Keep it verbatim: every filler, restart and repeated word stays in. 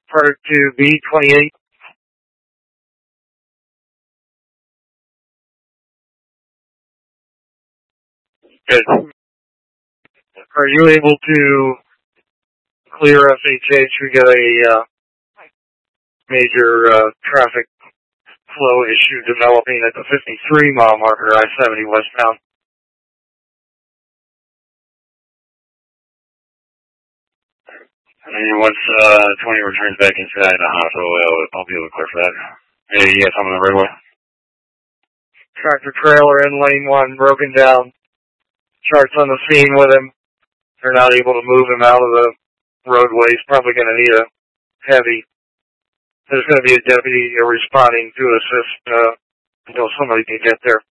Part to B twenty-eight. Good. Are you able to clear F H H? We got a uh, major uh, traffic flow issue developing at the fifty-three mile marker, I seventy westbound. And once uh, twenty returns back inside the hospital, I'll, I'll be able to clear for that. Hey, you got something on the roadway? Tractor trailer in lane one, broken down. Charts on the scene with him. They're not able to move him out of the roadway. He's probably going to need a heavy. There's going to be a deputy responding to assist uh, until somebody can get there.